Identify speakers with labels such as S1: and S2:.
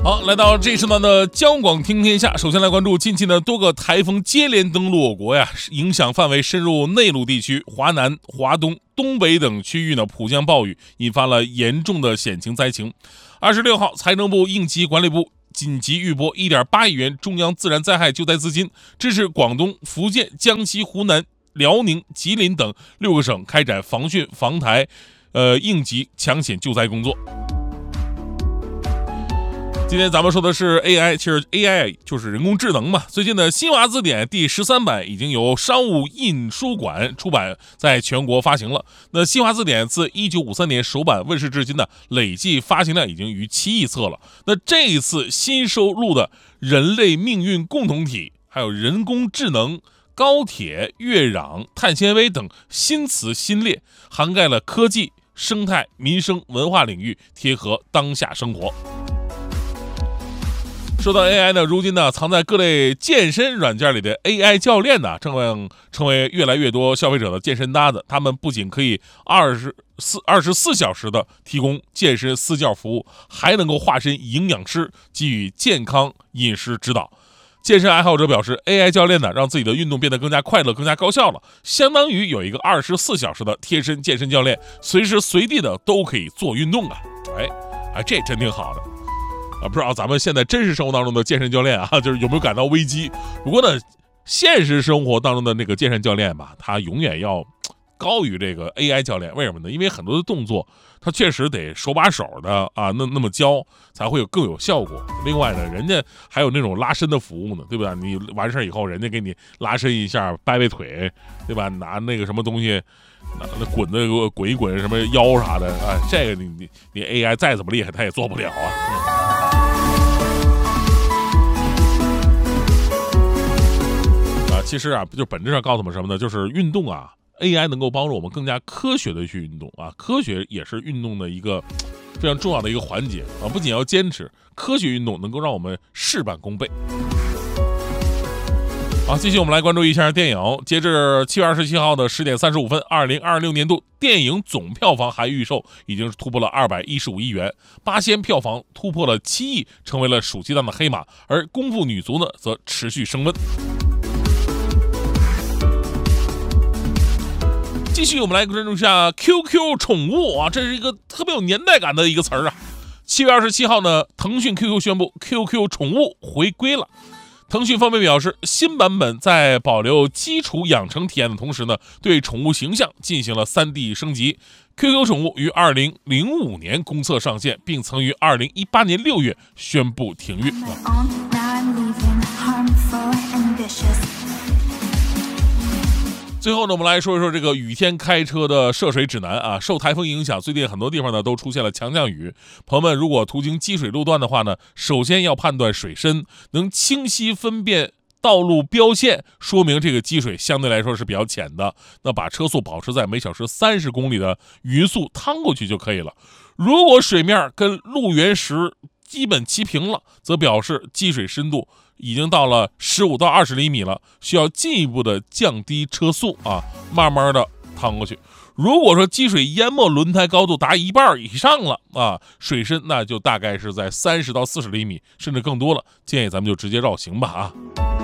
S1: 好，来到这一时段的江广听天下，首先来关注近期的多个台风接连登陆我国呀，影响范围深入内陆地区，华南、华东、东北等区域呢普降暴雨，引发了严重的险情灾情。26号，财政部应急管理部紧急预拨1.8亿元中央自然灾害救灾资金，支持广东、福建、江西、湖南、辽宁、吉林等6个省开展防汛防台应急抢险救灾工作。今天咱们说的是 AI， 其实 AI 就是人工智能嘛。最近的新华字典第13版已经由商务印书馆出版，在全国发行了。那新华字典自1953年首版问世至今呢，累计发行量已经逾7亿册了。那这一次新收录的人类命运共同体，还有人工智能、高铁、跃壤、碳纤维等新词新列，涵盖了科技、生态、民生、文化领域，贴合当下生活。说到 AI 呢，如今呢，藏在各类健身软件里的 AI 教练呢，成为越来越多消费者的健身搭子。他们不仅可以24小时的提供健身私教服务，还能够化身营养师，给予健康饮食指导。健身爱好者表示 ，AI 教练呢，让自己的运动变得更加快乐、更加高效了，相当于有一个24小时的贴身健身教练，随时随地的都可以做运动啊！这真挺好的。不知道咱们现在真实生活当中的健身教练啊，就是有没有感到危机？不过呢，现实生活当中的那个健身教练吧，他永远要高于这个 AI 教练。为什么呢？因为很多的动作，他确实得手把手的啊，那么教才会更有效果。另外呢，人家还有那种拉伸的服务呢，对吧？你完事以后，人家给你拉伸一下，掰掰腿，对吧？拿那个什么东西。那滚一滚什么腰啥的啊，这个你 AI 再怎么厉害，他也做不了啊。其实啊，就本质上告诉我们什么呢？就是运动啊 ，AI 能够帮助我们更加科学的去运动啊，科学也是运动的一个非常重要的一个环节啊。不仅要坚持科学运动，能够让我们事半功倍。好，继续我们来关注一下电影。截至7月27号的10点35分，2026年度电影总票房含预售已经突破了215亿元，八仙票房突破了7亿，成为了暑期档的黑马。而功夫女足呢，则持续升温。继续，我们来关注一下 QQ 宠物啊，这是一个特别有年代感的一个词儿啊。7月27号呢，腾讯 QQ 宣布 QQ 宠物回归了。腾讯方面表示，新版本在保留基础养成体验的同时呢，对宠物形象进行了3D 升级。QQ 宠物于2005年公测上线，并曾于2018年6月宣布停运。最后呢，我们来说一说这个雨天开车的涉水指南啊。受台风影响，最近很多地方呢都出现了强降雨。朋友们，如果途经积水路段的话呢，首先要判断水深，能清晰分辨道路标线，说明这个积水相对来说是比较浅的。那把车速保持在每小时30公里的匀速趟过去就可以了。如果水面跟路缘石基本齐平了，则表示积水深度已经到了15到20厘米了，需要进一步的降低车速啊，慢慢的趟过去。如果说积水淹没轮胎高度达1半以上了啊，水深那就大概是在30到40厘米，甚至更多了，建议咱们就直接绕行吧啊。